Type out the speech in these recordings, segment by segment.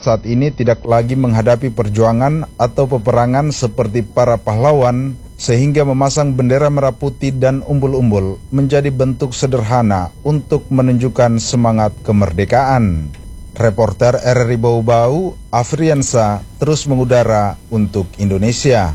saat ini tidak lagi menghadapi perjuangan atau peperangan seperti para pahlawan, sehingga memasang bendera merah putih dan umbul-umbul menjadi bentuk sederhana untuk menunjukkan semangat kemerdekaan. Reporter RRI Bau-Bau, Afriansa, terus mengudara untuk Indonesia.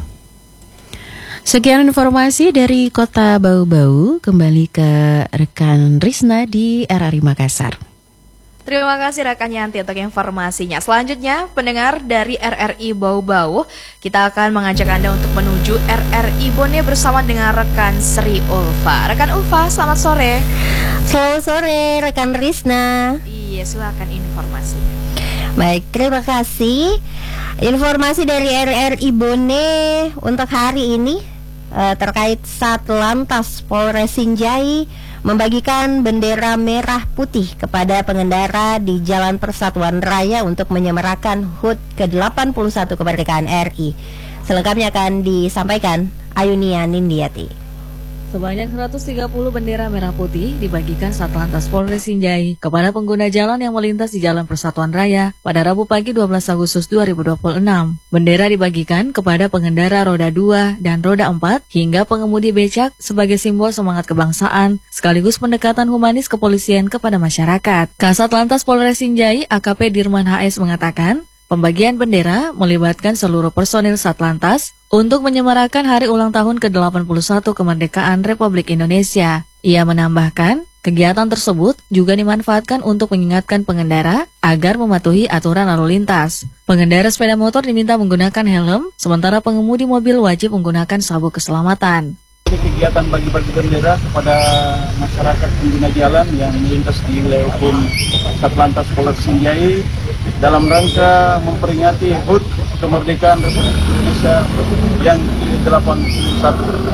Sekian informasi dari Kota Bau-Bau, kembali ke rekan Risna di RRI Makassar. Terima kasih rekan Yanti untuk informasinya. Selanjutnya, pendengar dari RRI Bau-Bau, kita akan mengajak Anda untuk menuju RRI Bone bersama dengan rekan Sri Ulfa. Rekan Ulfa, selamat sore. Selamat sore rekan Risna. Iya, silakan informasi. Baik, terima kasih. Informasi dari RRI Bone untuk hari ini terkait Satlantas Polres Sinjai membagikan bendera merah putih kepada pengendara di Jalan Persatuan Raya untuk menyemarakan HUT ke-81 kemerdekaan RI. Selengkapnya akan disampaikan Ayunia Nindiati. Sebanyak 130 bendera merah putih dibagikan Satlantas Polres Sinjai kepada pengguna jalan yang melintas di Jalan Persatuan Raya pada Rabu pagi 12 Agustus 2026. Bendera dibagikan kepada pengendara roda 2 dan roda 4 hingga pengemudi becak sebagai simbol semangat kebangsaan sekaligus pendekatan humanis kepolisian kepada masyarakat. Kasat Lantas Polres Sinjai AKP Dirman HS mengatakan, pembagian bendera melibatkan seluruh personil Satlantas untuk menyemarakan hari ulang tahun ke-81 kemerdekaan Republik Indonesia. Ia menambahkan, kegiatan tersebut juga dimanfaatkan untuk mengingatkan pengendara agar mematuhi aturan lalu lintas. Pengendara sepeda motor diminta menggunakan helm, sementara pengemudi mobil wajib menggunakan sabuk keselamatan. Kegiatan bagi-bagi bendera kepada masyarakat pengguna jalan yang melintas di wilayah hukum Satlantas Polres Sinjai dalam rangka memperingati HUT kemerdekaan Republik Indonesia yang ke-81.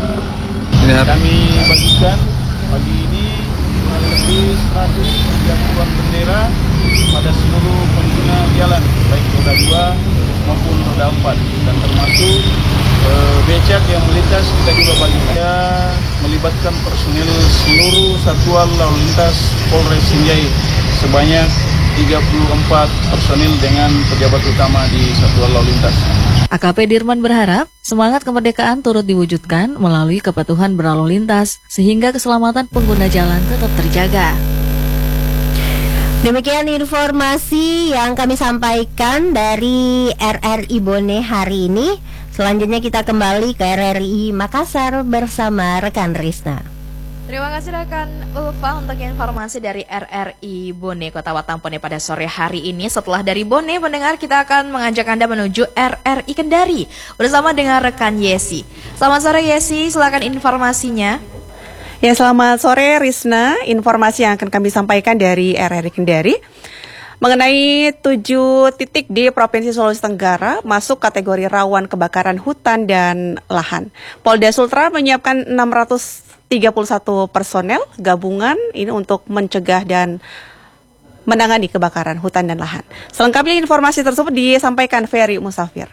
Kami bagikan pagi ini kurang lebih 130-an bendera pada seluruh pengguna jalan, baik roda 2 maupun roda 4, dan termasuk becak yang melintas kita juga bagikan, melibatkan personil seluruh satuan lalu lintas Polres Sinjai sebanyak 34 personil dengan pejabat utama di satuan lalu lintas. AKP Dirman berharap semangat kemerdekaan turut diwujudkan melalui kepatuhan berlalu lintas sehingga keselamatan pengguna jalan tetap terjaga. Demikian informasi yang kami sampaikan dari RRI Bone hari ini. Selanjutnya kita kembali ke RRI Makassar bersama rekan Risna. Terima kasih rekan Ulfa untuk informasi dari RRI Bone Kota Watampone pada sore hari ini. Setelah dari Bone, pendengar, kita akan mengajak Anda menuju RRI Kendari bersama dengan rekan Yesi. Selamat sore Yesi, silakan informasinya. Ya, selamat sore Risna. Informasi yang akan kami sampaikan dari RRI Kendari mengenai 7 titik di Provinsi Sulawesi Tenggara masuk kategori rawan kebakaran hutan dan lahan. Polda Sultra menyiapkan 631 personel gabungan ini untuk mencegah dan menangani kebakaran hutan dan lahan. Selengkapnya informasi tersebut disampaikan Ferry Musafir.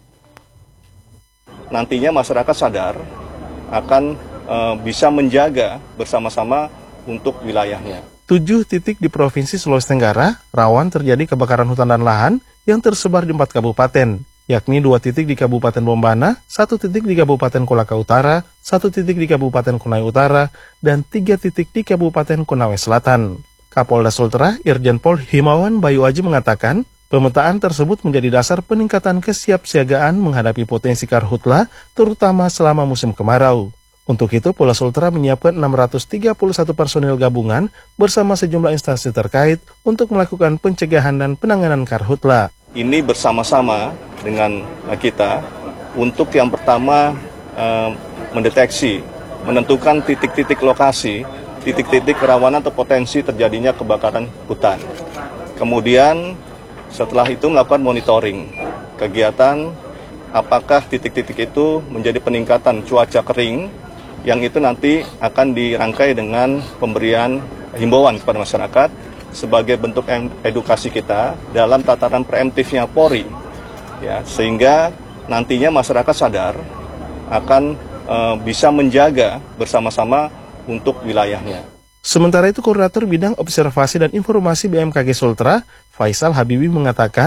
Nantinya masyarakat sadar akan bisa menjaga bersama-sama untuk wilayahnya. 7 titik di Provinsi Sulawesi Tenggara rawan terjadi kebakaran hutan dan lahan yang tersebar di 4 kabupaten, yakni 2 titik di Kabupaten Bombana, 1 titik di Kabupaten Kolaka Utara, 1 titik di Kabupaten Konawe Utara, dan 3 titik di Kabupaten Konawe Selatan. Kapolda Sultra, Irjen Pol Himawan Bayu Aji mengatakan, pemetaan tersebut menjadi dasar peningkatan kesiapsiagaan menghadapi potensi karhutla, terutama selama musim kemarau. Untuk itu, Polda Sultra menyiapkan 631 personil gabungan bersama sejumlah instansi terkait untuk melakukan pencegahan dan penanganan karhutla. Ini bersama-sama dengan kita untuk yang pertama mendeteksi, menentukan titik-titik lokasi, titik-titik kerawanan atau potensi terjadinya kebakaran hutan. Kemudian setelah itu melakukan monitoring kegiatan, apakah titik-titik itu menjadi peningkatan cuaca kering, yang itu nanti akan dirangkai dengan pemberian himbauan kepada masyarakat sebagai bentuk edukasi kita dalam tataran preemptifnya Polri, ya, sehingga nantinya masyarakat sadar akan bisa menjaga bersama-sama untuk wilayahnya. Sementara itu, Koordinator Bidang Observasi dan Informasi BMKG Sultra, Faisal Habibi mengatakan,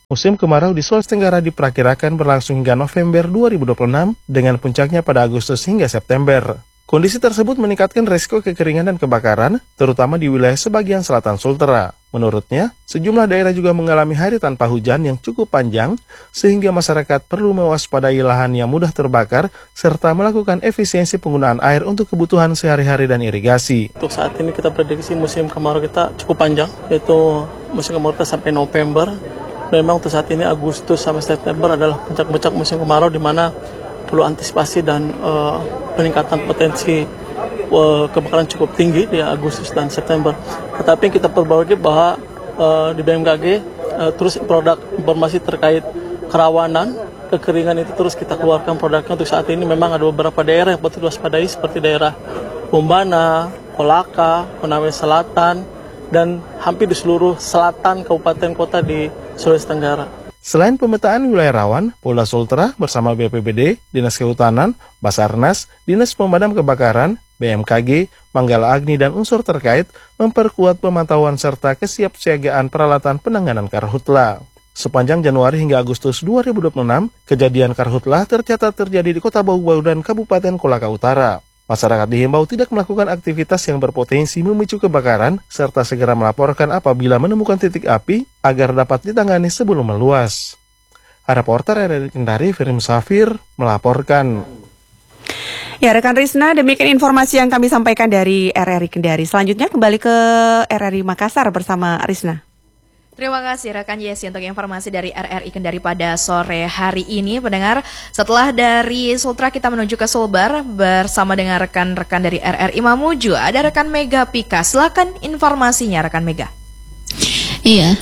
Musim kemarau di Sulawesi Tenggara diperkirakan berlangsung hingga November 2026 dengan puncaknya pada Agustus hingga September. Kondisi tersebut meningkatkan risiko kekeringan dan kebakaran, terutama di wilayah sebagian selatan Sultera. Menurutnya, sejumlah daerah juga mengalami hari tanpa hujan yang cukup panjang, sehingga masyarakat perlu mewaspadai lahan yang mudah terbakar, serta melakukan efisiensi penggunaan air untuk kebutuhan sehari-hari dan irigasi. Untuk saat ini kita prediksi musim kemarau kita cukup panjang, yaitu musim kemarau kita sampai November. Memang untuk saat ini Agustus sampai September adalah puncak-puncak musim kemarau, di mana perlu antisipasi dan peningkatan potensi kebakaran cukup tinggi di Agustus dan September. Tetapi kita perbaiki bahwa di BMKG terus produk informasi terkait kerawanan kekeringan itu terus kita keluarkan produknya. Untuk saat ini memang ada beberapa daerah yang patut diwaspadai seperti daerah Bombana, Kolaka, Konawe Selatan, dan hampir di seluruh selatan kabupaten kota di Sulawesi Tenggara. Selain pemetaan wilayah rawan, Polda Sultera bersama BPBD, Dinas Kehutanan, Basarnas, Dinas Pemadam Kebakaran, BMKG, Manggala Agni, dan unsur terkait memperkuat pemantauan serta kesiapsiagaan peralatan penanganan karhutla. Sepanjang Januari hingga Agustus 2026, kejadian karhutla tercatat terjadi di Kota Bau-Bau dan Kabupaten Kolaka Utara. Masyarakat dihimbau tidak melakukan aktivitas yang berpotensi memicu kebakaran, serta segera melaporkan apabila menemukan titik api agar dapat ditangani sebelum meluas. Reporter RRI Kendari, Firman Safir, melaporkan. Ya, rekan Risna, demikian informasi yang kami sampaikan dari RRI Kendari. Selanjutnya kembali ke RRI Makassar bersama Risna. Terima kasih rekan Yesi untuk informasi dari RRI Kendari pada sore hari ini. Pendengar, setelah dari Sultra kita menuju ke Sulbar bersama dengan rekan-rekan dari RRI Mamuju. Ada rekan Mega Pika. Silakan informasinya rekan Mega. Iya.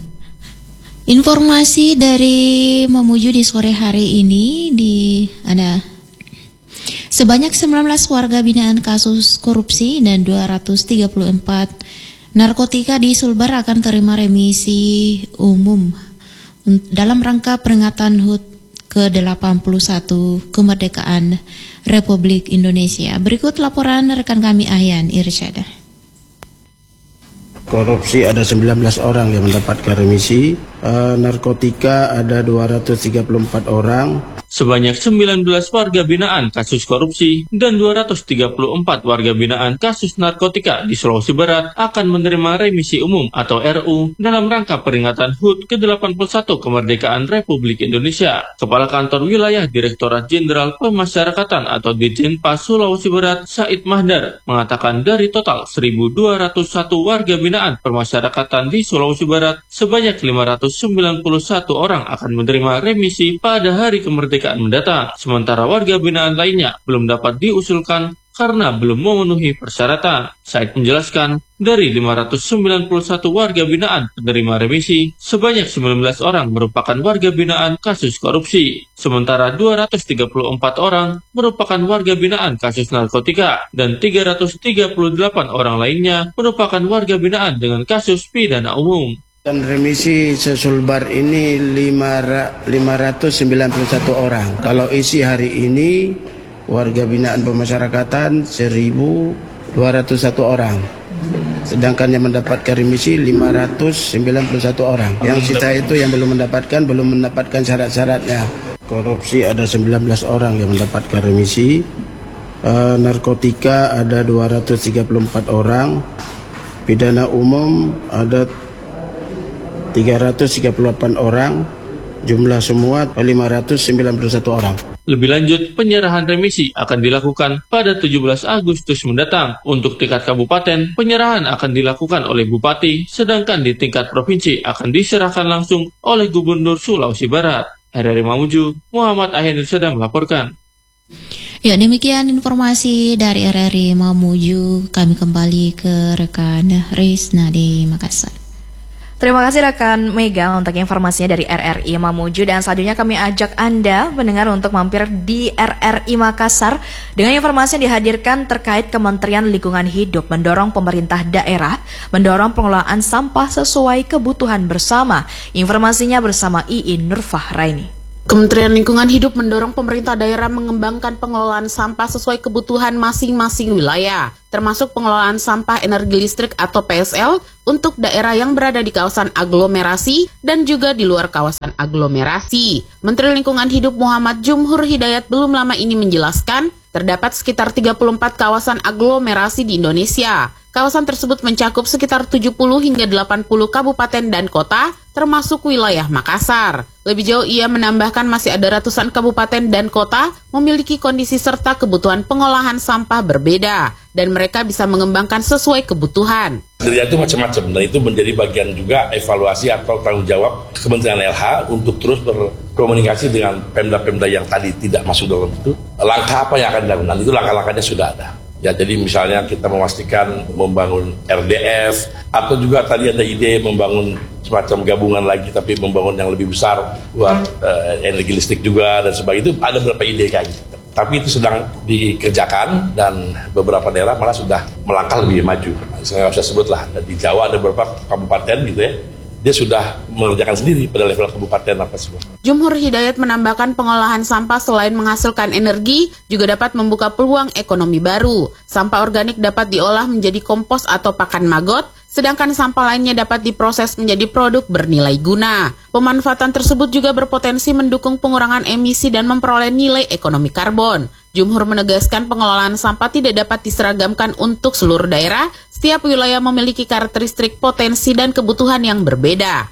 Informasi dari Mamuju di sore hari ini ada sebanyak 19 warga binaan kasus korupsi dan 234 narkotika di Sulbar akan terima remisi umum dalam rangka peringatan HUT ke-81 kemerdekaan Republik Indonesia. Berikut laporan rekan kami Ahyan Irsyada. Korupsi ada 19 orang yang mendapatkan remisi, narkotika ada 234 orang. Sebanyak 19 warga binaan kasus korupsi dan 234 warga binaan kasus narkotika di Sulawesi Barat akan menerima remisi umum atau RU dalam rangka peringatan HUT ke-81 kemerdekaan Republik Indonesia. Kepala Kantor Wilayah Direktorat Jenderal Pemasyarakatan atau Ditjenpas Sulawesi Barat, Said Mahdar, mengatakan dari total 1.201 warga binaan pemasyarakatan di Sulawesi Barat, sebanyak 591 orang akan menerima remisi pada hari kemerdekaan mendatang, sementara warga binaan lainnya belum dapat diusulkan karena belum memenuhi persyaratan. Said menjelaskan, dari 591 warga binaan penerima remisi, sebanyak 19 orang merupakan warga binaan kasus korupsi, sementara 234 orang merupakan warga binaan kasus narkotika, dan 338 orang lainnya merupakan warga binaan dengan kasus pidana umum. Dan remisi sesulbar ini 591 orang. Kalau isi hari ini warga binaan pemasyarakatan 1.201 orang. Sedangkan yang mendapatkan remisi 591 orang. Yang sisa itu yang belum mendapatkan syarat-syaratnya. Korupsi ada 19 orang yang mendapatkan remisi. Narkotika ada 234 orang. Pidana umum ada 338 orang, jumlah semua 591 orang. Lebih lanjut, penyerahan remisi akan dilakukan pada 17 Agustus mendatang. Untuk tingkat kabupaten, penyerahan akan dilakukan oleh Bupati, sedangkan di tingkat provinsi akan diserahkan langsung oleh Gubernur Sulawesi Barat. RRI Mamuju, Muhammad Ahyan Irsyada melaporkan. Ya, demikian informasi dari RRI Mamuju. Kami kembali ke rekan Risna di Makassar. Terima kasih rekan Mega untuk informasinya dari RRI Mamuju, dan selanjutnya kami ajak Anda mendengar untuk mampir di RRI Makassar dengan informasi yang dihadirkan terkait Kementerian Lingkungan Hidup mendorong pemerintah daerah mendorong pengelolaan sampah sesuai kebutuhan bersama. Informasinya bersama Iin Nurfah Raini. Kementerian Lingkungan Hidup mendorong pemerintah daerah mengembangkan pengelolaan sampah sesuai kebutuhan masing-masing wilayah, termasuk pengelolaan sampah energi listrik atau PSL untuk daerah yang berada di kawasan aglomerasi dan juga di luar kawasan aglomerasi. Menteri Lingkungan Hidup Muhammad Jumhur Hidayat belum lama ini menjelaskan, terdapat sekitar 34 kawasan aglomerasi di Indonesia. Kawasan tersebut mencakup sekitar 70 hingga 80 kabupaten dan kota, termasuk wilayah Makassar. Lebih jauh ia menambahkan masih ada ratusan kabupaten dan kota memiliki kondisi serta kebutuhan pengolahan sampah berbeda, dan mereka bisa mengembangkan sesuai kebutuhan. Itu macam-macam, dan itu menjadi bagian juga evaluasi atau tanggung jawab Kementerian LH untuk terus berkomunikasi dengan pemda-pemda yang tadi tidak masuk dalam itu. Langkah apa yang akan dilakukan? Itu langkah-langkahnya sudah ada. Ya, jadi misalnya kita memastikan membangun RDF, atau juga tadi ada ide membangun semacam gabungan lagi tapi membangun yang lebih besar buat energi listrik juga dan sebagainya. Itu ada beberapa ide kayak gitu. Tapi itu sedang dikerjakan dan beberapa daerah malah sudah melangkah lebih maju. Saya nggak usah sebutlah, di Jawa ada beberapa kabupaten gitu ya, dia sudah mengerjakan sendiri pada level kabupaten apa semua. Jumhur Hidayat menambahkan pengolahan sampah selain menghasilkan energi, juga dapat membuka peluang ekonomi baru. Sampah organik dapat diolah menjadi kompos atau pakan magot, sedangkan sampah lainnya dapat diproses menjadi produk bernilai guna. Pemanfaatan tersebut juga berpotensi mendukung pengurangan emisi dan memperoleh nilai ekonomi karbon. Jumhur menegaskan pengelolaan sampah tidak dapat diseragamkan untuk seluruh daerah, setiap wilayah memiliki karakteristik potensi dan kebutuhan yang berbeda.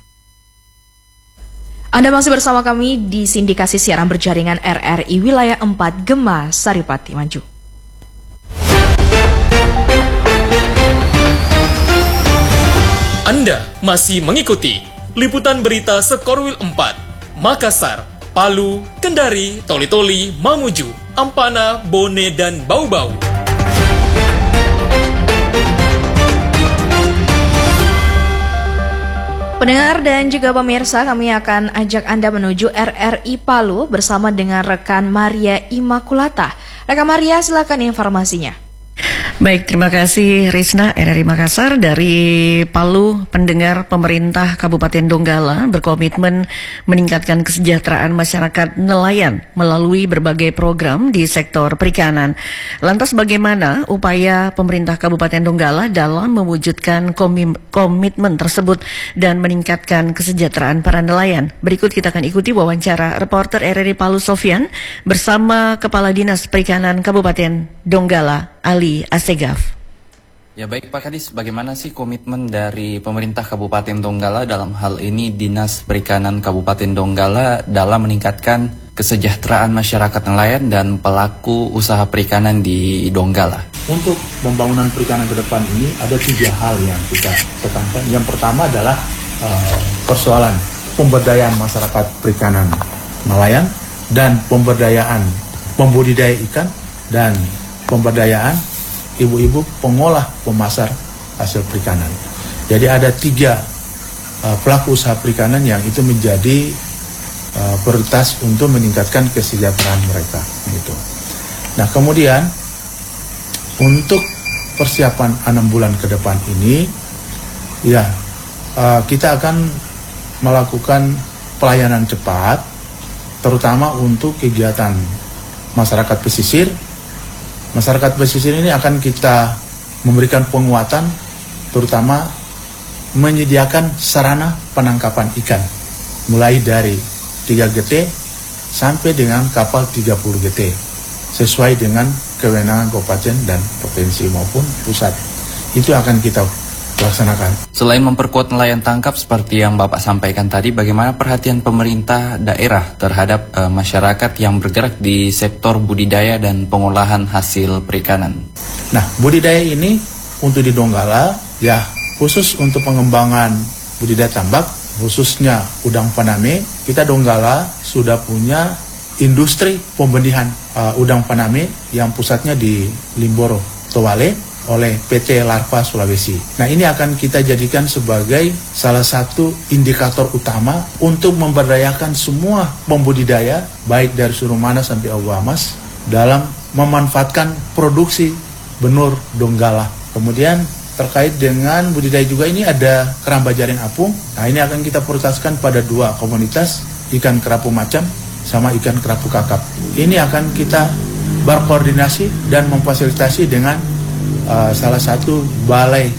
Anda masih bersama kami di sindikasi siaran berjaringan RRI Wilayah 4 Gema Saripati. Maju. Anda masih mengikuti liputan berita Sekorwil 4, Makassar, Palu, Kendari, Toli-Toli, Mamuju, Ampana, Bone, dan Bau-Bau. Pendengar dan juga pemirsa, kami akan ajak Anda menuju RRI Palu bersama dengan rekan Maria Immaculata. Rekan Maria, silakan informasinya. Baik, terima kasih Risna. RRI Makassar dari Palu, pendengar pemerintah Kabupaten Donggala berkomitmen meningkatkan kesejahteraan masyarakat nelayan melalui berbagai program di sektor perikanan. Lantas bagaimana upaya pemerintah Kabupaten Donggala dalam mewujudkan komitmen tersebut dan meningkatkan kesejahteraan para nelayan? Berikut kita akan ikuti wawancara reporter RRI Palu Sofyan bersama Kepala Dinas Perikanan Kabupaten Donggala, Ali Asegaf. Ya baik Pak Kadis, bagaimana sih komitmen dari pemerintah Kabupaten Donggala dalam hal ini Dinas Perikanan Kabupaten Donggala dalam meningkatkan kesejahteraan masyarakat nelayan dan pelaku usaha perikanan di Donggala? Untuk pembangunan perikanan ke depan ini ada 3 hal yang kita tekankan. Yang pertama adalah persoalan pemberdayaan masyarakat perikanan nelayan dan pemberdayaan pembudidaya ikan dan pemberdayaan ibu-ibu pengolah pemasar hasil perikanan. Jadi ada 3 pelaku usaha perikanan yang itu menjadi prioritas untuk meningkatkan kesejahteraan mereka. Gitu. Nah kemudian untuk persiapan 6 bulan ke depan ini, ya kita akan melakukan pelayanan cepat, terutama untuk kegiatan masyarakat pesisir. Masyarakat pesisir ini akan kita memberikan penguatan, terutama menyediakan sarana penangkapan ikan, mulai dari 3 GT sampai dengan kapal 30 GT, sesuai dengan kewenangan kabupaten dan provinsi maupun pusat. Itu akan kita laksanakan. Selain memperkuat nelayan tangkap seperti yang Bapak sampaikan tadi, bagaimana perhatian pemerintah daerah terhadap masyarakat yang bergerak di sektor budidaya dan pengolahan hasil perikanan? Nah, budidaya ini untuk di Donggala, ya khusus untuk pengembangan budidaya tambak, khususnya udang faname, kita Donggala sudah punya industri pembenihan udang faname yang pusatnya di Limboro, Towale, oleh PT Larva Sulawesi. Nah ini akan kita jadikan sebagai salah satu indikator utama untuk memberdayakan semua pembudidaya, baik dari Surumana sampai Awamas, dalam memanfaatkan produksi benur Donggala. Kemudian terkait dengan budidaya juga ini ada keramba jaring apung. Nah ini akan kita prioritaskan pada 2 komunitas ikan kerapu macam, sama ikan kerapu kakap. Ini akan kita berkoordinasi dan memfasilitasi dengan salah satu balai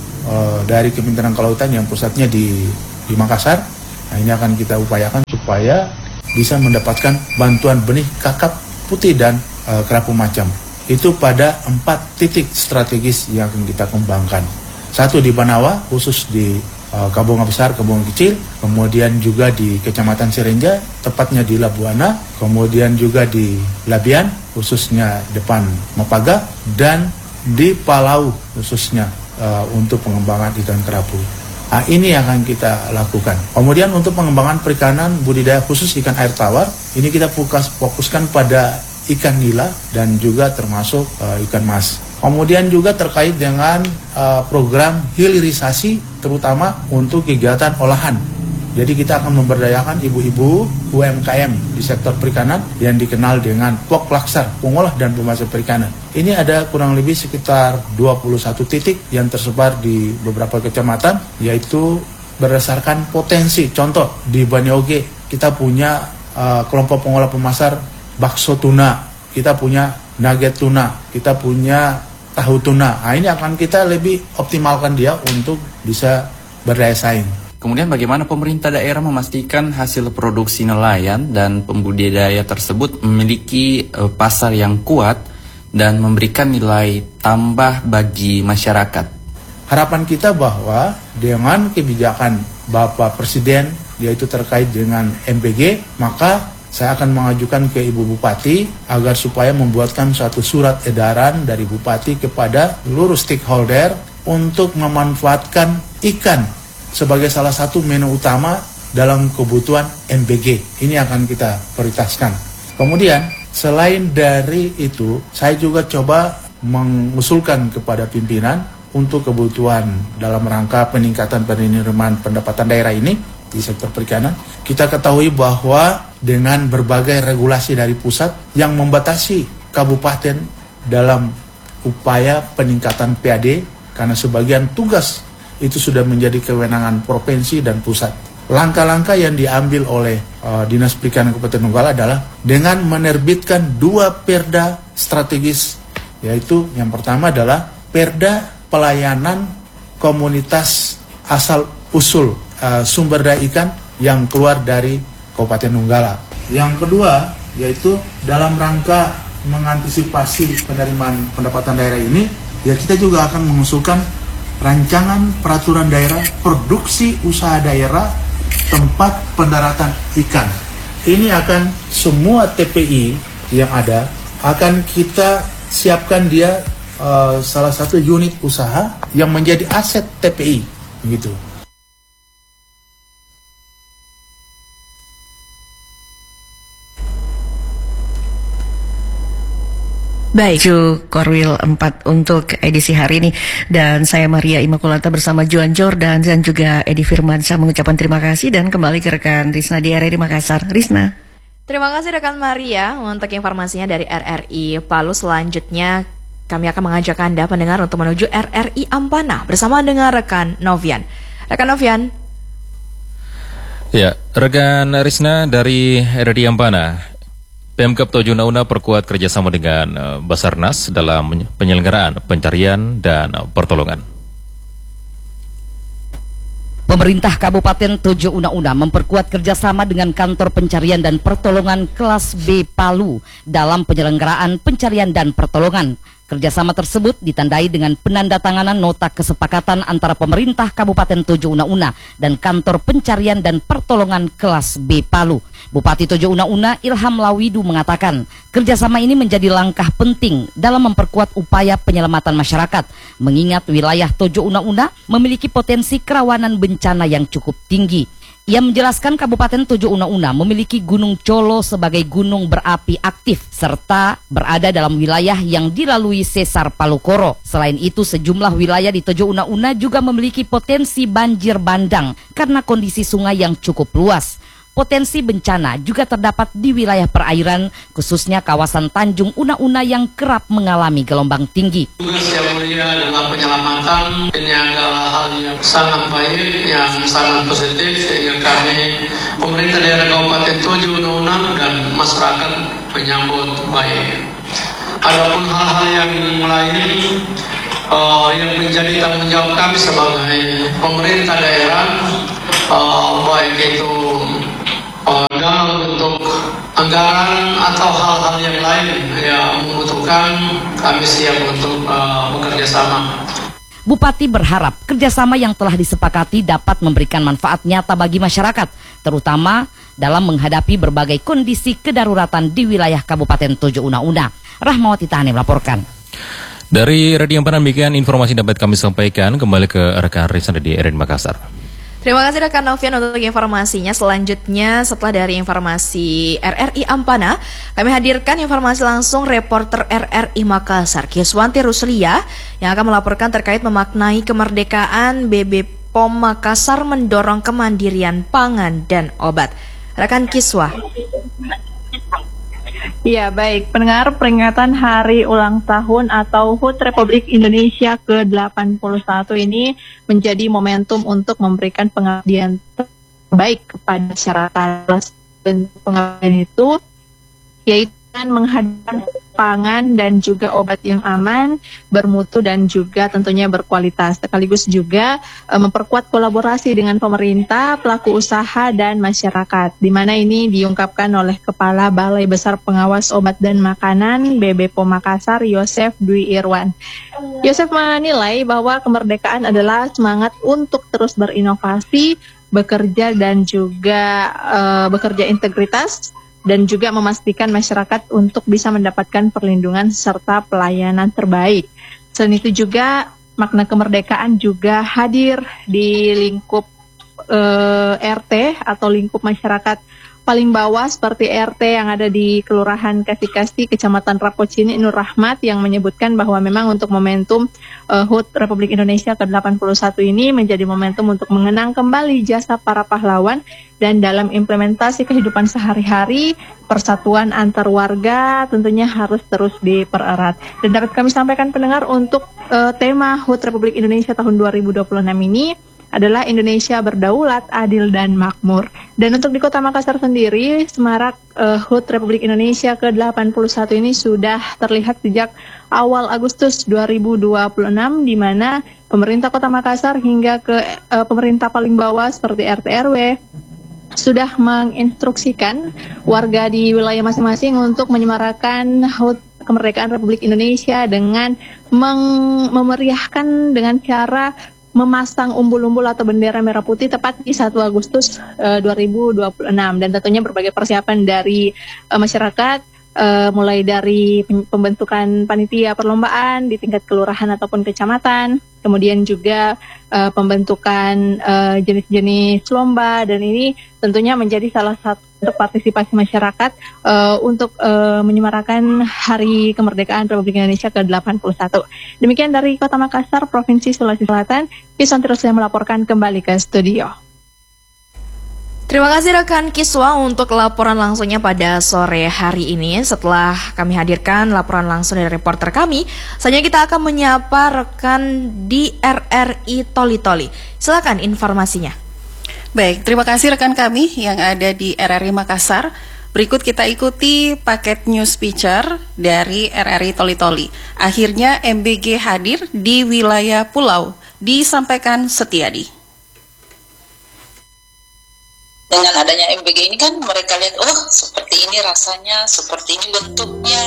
dari Kementerian Kelautan yang pusatnya di Makassar. Nah, ini akan kita upayakan supaya bisa mendapatkan bantuan benih kakap putih dan kerapu macam. Itu pada 4 titik strategis yang akan kita kembangkan. 1 di Banawa, khusus di Kabonga Besar, Kabonga Kecil, kemudian juga di Kecamatan Serenja, tepatnya di Labuana, kemudian juga di Labian, khususnya depan Mapaga, dan di Palau, khususnya untuk pengembangan ikan kerapu. Nah, ini yang akan kita lakukan. Kemudian untuk pengembangan perikanan budidaya khusus ikan air tawar, ini kita fokuskan pada ikan nila dan juga termasuk ikan mas. Kemudian juga terkait dengan program hilirisasi, terutama untuk kegiatan olahan. Jadi kita akan memberdayakan ibu-ibu UMKM di sektor perikanan yang dikenal dengan Pok Laksar, pengolah dan pemasok perikanan. Ini ada kurang lebih sekitar 21 titik yang tersebar di beberapa kecamatan, yaitu berdasarkan potensi. Contoh, di Banyoge kita punya kelompok pengolah pemasar bakso tuna, kita punya nugget tuna, kita punya tahu tuna. Nah, ini akan kita lebih optimalkan dia untuk bisa berdaya saing. Kemudian bagaimana pemerintah daerah memastikan hasil produksi nelayan dan pembudidaya tersebut memiliki pasar yang kuat dan memberikan nilai tambah bagi masyarakat? Harapan kita bahwa dengan kebijakan Bapak Presiden, yaitu terkait dengan MPG, maka saya akan mengajukan ke Ibu Bupati agar supaya membuatkan suatu surat edaran dari Bupati kepada seluruh stakeholder untuk memanfaatkan ikan sebagai salah satu menu utama dalam kebutuhan MPG. Ini akan kita prioritaskan. Kemudian selain dari itu, saya juga coba mengusulkan kepada pimpinan untuk kebutuhan dalam rangka peningkatan penerimaan pendapatan daerah ini di sektor perikanan. Kita ketahui bahwa dengan berbagai regulasi dari pusat yang membatasi kabupaten dalam upaya peningkatan PAD, karena sebagian tugas itu sudah menjadi kewenangan provinsi dan pusat. Langkah-langkah yang diambil oleh Dinas Perikanan Kabupaten Donggala adalah dengan menerbitkan 2 perda strategis, yaitu yang pertama adalah perda pelayanan komunitas asal usul sumber daya ikan yang keluar dari Kabupaten Donggala. Yang kedua yaitu dalam rangka mengantisipasi penerimaan pendapatan daerah ini, ya kita juga akan mengusulkan rancangan peraturan daerah produksi usaha daerah tempat pendaratan ikan. Ini akan semua TPI yang ada akan kita siapkan dia salah satu unit usaha yang menjadi aset TPI begitu. Baik, Korwil 4 untuk edisi hari ini. Dan saya Maria Immaculata bersama Joan Jordan dan juga Edi Firmansyah mengucapkan terima kasih dan kembali ke rekan Risna di RRI Makassar. Risna. Terima kasih rekan Maria untuk informasinya dari RRI Palu. Selanjutnya kami akan mengajak Anda pendengar untuk menuju RRI Ampana bersama dengan rekan Novian. Rekan Novian. Ya, rekan Risna dari RRI Ampana. Pemkab Tojo Una perkuat kerjasama dengan Basarnas dalam penyelenggaraan pencarian dan pertolongan. Pemerintah Kabupaten Tojo Una memperkuat kerjasama dengan Kantor Pencarian dan Pertolongan Kelas B Palu dalam penyelenggaraan pencarian dan pertolongan. Kerjasama tersebut ditandai dengan penandatanganan nota kesepakatan antara pemerintah Kabupaten Tojo Una dan Kantor Pencarian dan Pertolongan Kelas B Palu. Bupati Tojo Una Ilham Lawidu mengatakan, kerjasama ini menjadi langkah penting dalam memperkuat upaya penyelamatan masyarakat, mengingat wilayah Tojo Una memiliki potensi kerawanan bencana yang cukup tinggi. Ia menjelaskan Kabupaten Tojo Una memiliki Gunung Colo sebagai gunung berapi aktif serta berada dalam wilayah yang dilalui sesar Palu Koro. Selain itu, sejumlah wilayah di Tojo Una juga memiliki potensi banjir bandang karena kondisi sungai yang cukup luas. Potensi bencana juga terdapat di wilayah perairan, khususnya kawasan Tanjung Una-Una yang kerap mengalami gelombang tinggi. Tugas yang mulia dalam penyelamatan ini adalah hal yang sangat baik, yang sangat positif, sehingga kami, pemerintah daerah Kabupaten Tojo Una-Una dan masyarakat menyambut baik. Adapun hal-hal yang lain yang menjadi tanggung jawab kami sebagai pemerintah daerah, baik itu dalam bentuk anggaran atau hal-hal yang lain yang membutuhkan, kami siap untuk bekerja sama. Bupati berharap kerjasama yang telah disepakati dapat memberikan manfaat nyata bagi masyarakat, terutama dalam menghadapi berbagai kondisi kedaruratan di wilayah Kabupaten Tojo Una-Una. Rahmawati Tahani melaporkan. Dari Radio Ampana, demikian informasi dapat kami sampaikan. Kembali ke rekan Rizna di RRI Makassar. Terima kasih rekan Novian untuk informasinya. Selanjutnya setelah dari informasi RRI Ampana, kami hadirkan informasi langsung reporter RRI Makassar, Kiswanti Ruslia, yang akan melaporkan terkait memaknai kemerdekaan BB POM Makassar mendorong kemandirian pangan dan obat. Rekan Kiswa. Ya, baik. Pendengar, peringatan Hari Ulang Tahun atau HUT Republik Indonesia ke-81 ini menjadi momentum untuk memberikan pengabdian terbaik kepada masyarakat. Dan pengabdian itu yaitu menghadirkan pangan dan juga obat yang aman, bermutu dan juga tentunya berkualitas. Sekaligus juga memperkuat kolaborasi dengan pemerintah, pelaku usaha dan masyarakat. Di mana ini diungkapkan oleh Kepala Balai Besar Pengawas Obat dan Makanan BB POM Makassar, Yosef Dwi Irwan. Yosef menilai bahwa kemerdekaan adalah semangat untuk terus berinovasi, bekerja dan juga bekerja integritas, dan juga memastikan masyarakat untuk bisa mendapatkan perlindungan serta pelayanan terbaik. Selain itu juga makna kemerdekaan juga hadir di lingkup RT atau lingkup masyarakat paling bawah seperti RT yang ada di Kelurahan Kasih-Kasih, Kecamatan Rapocini, Nur Rahmat, yang menyebutkan bahwa memang untuk momentum HUT Republik Indonesia ke-81 ini menjadi momentum untuk mengenang kembali jasa para pahlawan dan dalam implementasi kehidupan sehari-hari, persatuan antar warga tentunya harus terus dipererat. Dan dapat kami sampaikan pendengar untuk tema HUT Republik Indonesia tahun 2026 ini adalah Indonesia berdaulat, adil, dan makmur. Dan untuk di Kota Makassar sendiri, semarak HUT Republik Indonesia ke-81 ini sudah terlihat sejak awal Agustus 2026, di mana pemerintah Kota Makassar hingga ke pemerintah paling bawah seperti RT RW sudah menginstruksikan warga di wilayah masing-masing untuk menyemarakan HUT kemerdekaan Republik Indonesia dengan memeriahkan dengan cara memasang umbul-umbul atau bendera merah putih tepat di 1 Agustus 2026. Dan tentunya berbagai persiapan dari masyarakat, mulai dari pembentukan panitia perlombaan di tingkat kelurahan ataupun kecamatan, kemudian juga pembentukan jenis-jenis lomba, dan ini tentunya menjadi salah satu partisipasi masyarakat untuk menyemarakan Hari Kemerdekaan Republik Indonesia ke-81. Demikian dari Kota Makassar, Provinsi Sulawesi Selatan, Kiswanti Ruslia melaporkan kembali ke studio. Terima kasih rekan Kiswa untuk laporan langsungnya pada sore hari ini. Setelah kami hadirkan laporan langsung dari reporter kami, selanjutnya kita akan menyapa rekan di RRI Toli-Toli. Silakan informasinya. Baik, terima kasih rekan kami yang ada di RRI Makassar. Berikut kita ikuti paket news feature dari RRI Toli-Toli. Akhirnya MBG hadir di wilayah pulau, disampaikan Setiadi. Dengan adanya MBG ini kan mereka lihat, oh seperti ini rasanya, seperti ini bentuknya.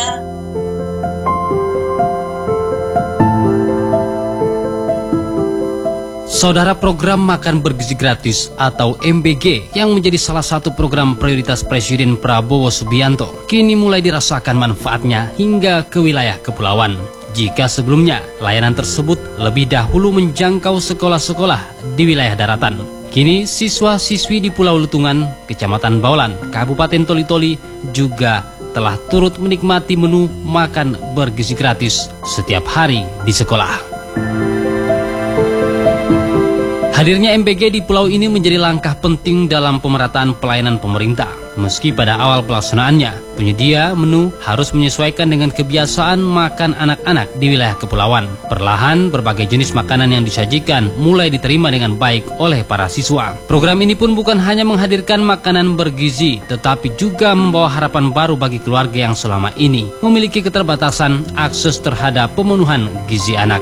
Saudara, program makan bergizi gratis atau MBG yang menjadi salah satu program prioritas Presiden Prabowo Subianto kini mulai dirasakan manfaatnya hingga ke wilayah kepulauan. Jika sebelumnya layanan tersebut lebih dahulu menjangkau sekolah-sekolah di wilayah daratan, kini siswa-siswi di Pulau Lutungan, Kecamatan Baulan, Kabupaten Toli-Toli juga telah turut menikmati menu makan bergizi gratis setiap hari di sekolah. Hadirnya MBG di pulau ini menjadi langkah penting dalam pemerataan pelayanan pemerintah. Meski pada awal pelaksanaannya, penyedia menu harus menyesuaikan dengan kebiasaan makan anak-anak di wilayah kepulauan. Perlahan, berbagai jenis makanan yang disajikan mulai diterima dengan baik oleh para siswa. Program ini pun bukan hanya menghadirkan makanan bergizi, tetapi juga membawa harapan baru bagi keluarga yang selama ini memiliki keterbatasan akses terhadap pemenuhan gizi anak.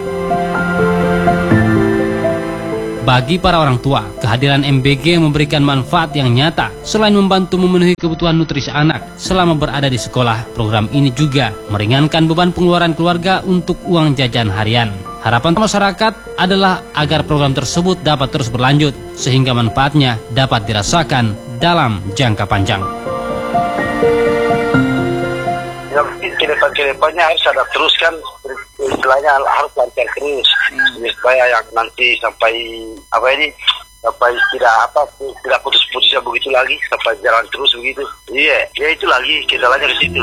Bagi para orang tua, kehadiran MBG memberikan manfaat yang nyata. Selain membantu memenuhi kebutuhan nutrisi anak selama berada di sekolah, program ini juga meringankan beban pengeluaran keluarga untuk uang jajan harian. Harapan masyarakat adalah agar program tersebut dapat terus berlanjut, sehingga manfaatnya dapat dirasakan dalam jangka panjang. Kedepannya harus ada terus kan, istilahnya harus lancar terus supaya yang nanti sampai tidak putus-putusnya begitu lagi, sampai jalan terus begitu. Ya itu lagi kendalanya di situ.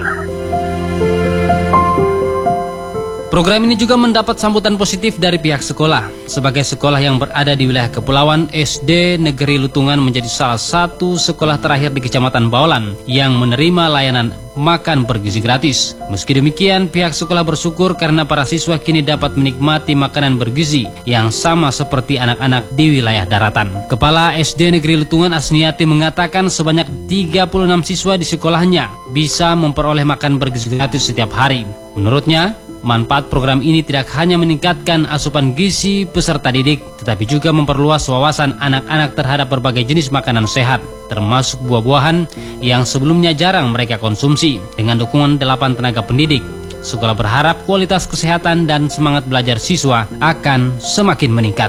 Program ini juga mendapat sambutan positif dari pihak sekolah. Sebagai sekolah yang berada di wilayah kepulauan, SD Negeri Lutungan menjadi salah satu sekolah terakhir di Kecamatan Baolan yang menerima layanan makan bergizi gratis. Meski demikian, pihak sekolah bersyukur karena para siswa kini dapat menikmati makanan bergizi yang sama seperti anak-anak di wilayah daratan. Kepala SD Negeri Lutungan Asniati mengatakan sebanyak 36 siswa di sekolahnya bisa memperoleh makan bergizi gratis setiap hari. Menurutnya, manfaat program ini tidak hanya meningkatkan asupan gizi peserta didik, tetapi juga memperluas wawasan anak-anak terhadap berbagai jenis makanan sehat, termasuk buah-buahan yang sebelumnya jarang mereka konsumsi. Dengan dukungan 8 tenaga pendidik, sekolah berharap kualitas kesehatan dan semangat belajar siswa akan semakin meningkat.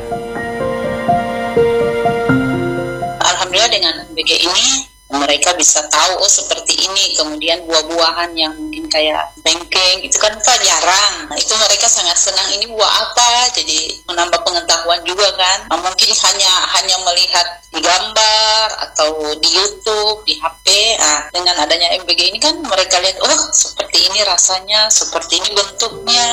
Alhamdulillah dengan MBG ini mereka bisa tahu seperti ini, kemudian buah-buahan yang mungkin kayak bengkeng itu kan jarang. Nah, itu mereka sangat senang, ini buah apa, jadi menambah pengetahuan juga kan. Nah, mungkin hanya melihat di gambar atau di YouTube, di HP. Nah, dengan adanya MBG ini kan mereka lihat, oh seperti ini rasanya, seperti ini bentuknya.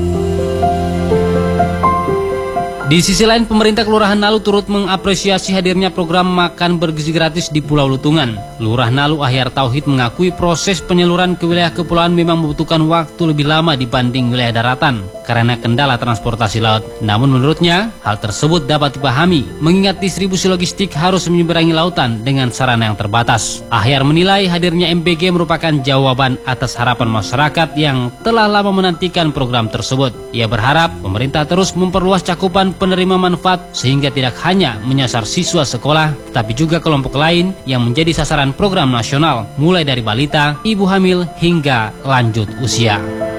Di sisi lain, pemerintah Kelurahan Nalu turut mengapresiasi hadirnya program makan bergizi gratis di Pulau Lutungan. Lurah Nalu Ahyar Tauhid mengakui proses penyaluran ke wilayah kepulauan memang membutuhkan waktu lebih lama dibanding wilayah daratan karena kendala transportasi laut. Namun menurutnya, hal tersebut dapat dipahami mengingat distribusi logistik harus menyeberangi lautan dengan sarana yang terbatas. Ahyar menilai hadirnya MBG merupakan jawaban atas harapan masyarakat yang telah lama menantikan program tersebut. Ia berharap pemerintah terus memperluas cakupan penerima manfaat sehingga tidak hanya menyasar siswa sekolah, tapi juga kelompok lain yang menjadi sasaran program nasional, mulai dari balita, ibu hamil, hingga lanjut usia.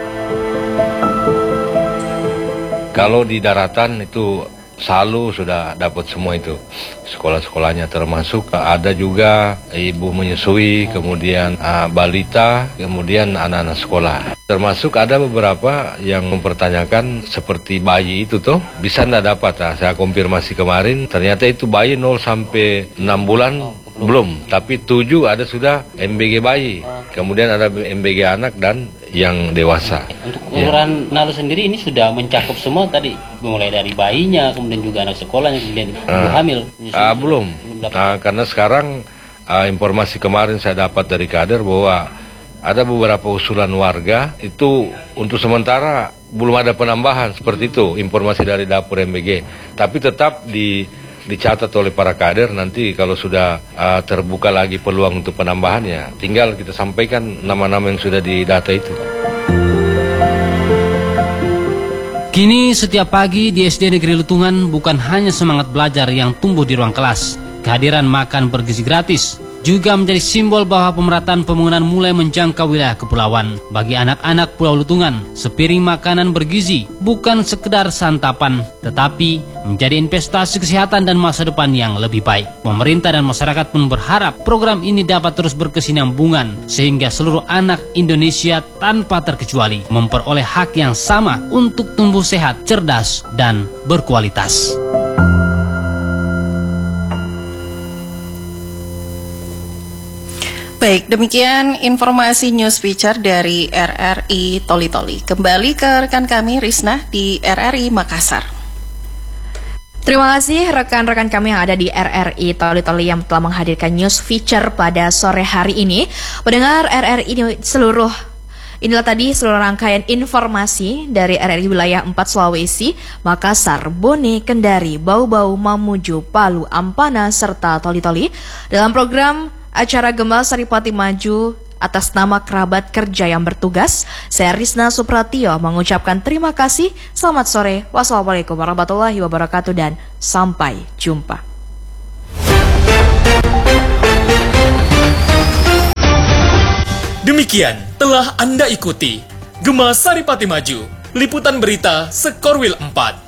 Kalau di daratan itu selalu sudah dapat semua itu sekolah-sekolahnya, termasuk ada juga ibu menyusui, kemudian balita, kemudian anak-anak sekolah. Termasuk ada beberapa yang mempertanyakan seperti bayi itu tuh bisa nggak dapat. Nah, saya konfirmasi kemarin, ternyata itu bayi 0 sampai 6 bulan belum, tapi 7 ada sudah MBG bayi, kemudian ada MBG anak dan yang dewasa. Untuk Kelurahan Nalu sendiri ini sudah mencakup semua tadi, mulai dari bayinya, kemudian juga anak sekolahnya, kemudian ibu hamil. Belum. Karena sekarang informasi kemarin saya dapat dari kader bahwa ada beberapa usulan warga itu untuk sementara belum ada penambahan seperti itu, informasi dari dapur MBG. Tapi tetap dicatat oleh para kader, nanti kalau sudah terbuka lagi peluang untuk penambahannya, tinggal kita sampaikan nama-nama yang sudah didata itu. Kini setiap pagi di SD Negeri Lutungan bukan hanya semangat belajar yang tumbuh di ruang kelas. Kehadiran makan bergizi gratis juga menjadi simbol bahwa pemerataan pembangunan mulai menjangkau wilayah kepulauan. Bagi anak-anak Pulau Lutungan, sepiring makanan bergizi bukan sekedar santapan, tetapi menjadi investasi kesehatan dan masa depan yang lebih baik. Pemerintah dan masyarakat pun berharap program ini dapat terus berkesinambungan, sehingga seluruh anak Indonesia tanpa terkecuali memperoleh hak yang sama untuk tumbuh sehat, cerdas, dan berkualitas. Baik, demikian informasi news feature dari RRI Toli-Toli. Kembali ke rekan kami Risna di RRI Makassar. Terima kasih rekan-rekan kami yang ada di RRI Toli-Toli yang telah menghadirkan news feature pada sore hari ini. Pendengar RRI seluruh, inilah tadi seluruh rangkaian informasi dari RRI Wilayah 4 Sulawesi, Makassar, Bone, Kendari, Bau-Bau, Mamuju, Palu, Ampana, serta Toli-Toli dalam program acara Gema Saripati Maju. Atas nama kerabat kerja yang bertugas, saya Risna Supratio mengucapkan terima kasih. Selamat sore, wassalamualaikum warahmatullahi wabarakatuh, dan sampai jumpa. Demikian telah Anda ikuti Gema Saripati Maju, liputan berita Sekorwil 4.